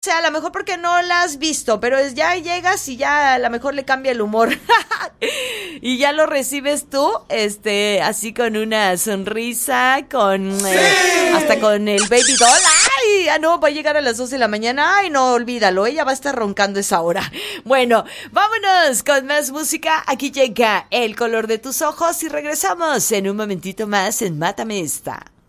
sea, a lo mejor porque no la has visto, pero ya llegas y ya a lo mejor le cambia el humor. Y ya lo recibes tú, así con una sonrisa, hasta con el baby doll. Ay, ya no, va a llegar a las 12 de la mañana. Ay, no, olvídalo, ella va a estar roncando esa hora. Bueno, vámonos con más música. Aquí llega El color de tus ojos y regresamos en un momentito más en Mátame Esta.